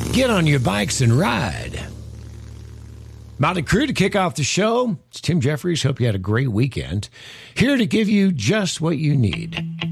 Get on your bikes and ride. Motley Crue to kick off the show. It's Tim Jeffries. Hope you had a great weekend. Here to give you just what you need.